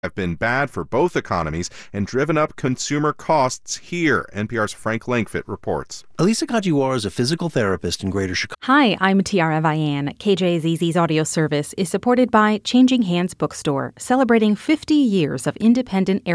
have been bad for both economies and driven up consumer costs here. NPR's Frank Langfitt reports. Elisa Kajiwara is a physical therapist in Greater Chicago. Hi, I'm Tiara Vian. KJZZ's audio service is supported by Changing Hands Bookstore, celebrating 50 years of independent